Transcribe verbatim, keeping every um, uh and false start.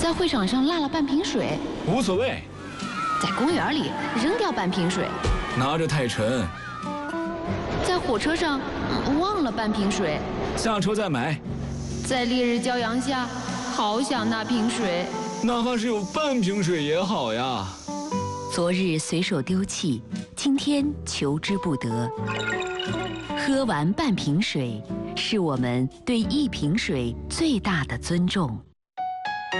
在会场上落了半瓶水， 无所谓。 在公园里扔掉半瓶水， 拿着太沉。 在火车上、嗯、忘了半瓶水， 下车再买。 在烈日骄阳下，好想那瓶水， 哪怕是有半瓶水也好呀。 昨日随手丢弃，今天求之不得。喝完半瓶水，是我们对一瓶水最大的尊重。